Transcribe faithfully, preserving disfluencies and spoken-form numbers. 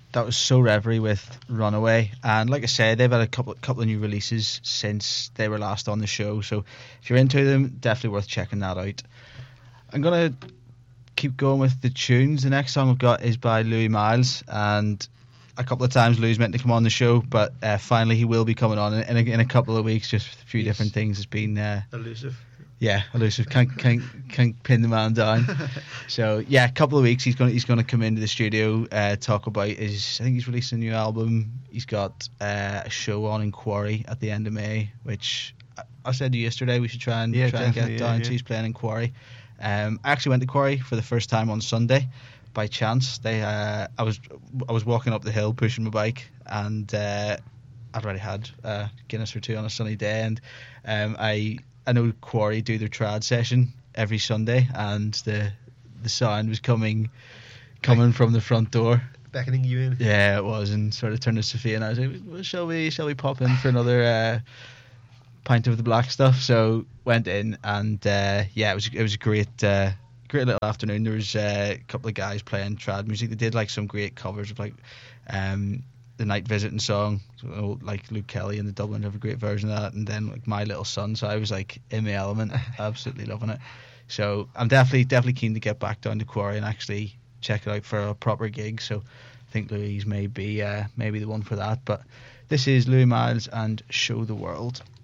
that was So Reverie with Runaway, and like I said, they've had a couple couple of new releases since they were last on the show, so if you're into them, definitely worth checking that out. I'm gonna keep going with the tunes. The next song I've got is by Louis Miles, and a couple of times Louis meant to come on the show, but uh, finally he will be coming on in a, in a couple of weeks, just with a few He's different things. It's been uh, elusive. Yeah, elusive. Can't can't can't pin the man down. So yeah, a couple of weeks he's going he's going to come into the studio, uh, talk about his. I think he's releasing a new album. He's got uh, a show on in Quarry at the end of May, which I, I said to you yesterday we should try and Yeah, try and get definitely, down yeah, to. yeah. He's playing in Quarry. Um, I actually went to Quarry for the first time on Sunday by chance. They uh, I was I was walking up the hill pushing my bike, and uh, I'd already had uh, Guinness or two on a sunny day, and um, I. I know Quarry do their trad session every Sunday, and the the sound was coming coming from the front door. Beckoning you in. Yeah, it was, and sort of turned to Sophia and I was like, well, shall we shall we pop in for another uh, pint of the black stuff? So went in, and uh, yeah, it was it was a great uh, great little afternoon. There was uh, a couple of guys playing trad music. They did like some great covers of like um, the Night Visiting song, so, like Luke Kelly and the Dublin have a great version of that, and then like My Little Son. So I was like in the element, absolutely loving it. So I'm definitely definitely keen to get back down to Quarry and actually check it out for a proper gig. So I think Louise may be uh, maybe the one for that. But this is Louis Miles and Show the World.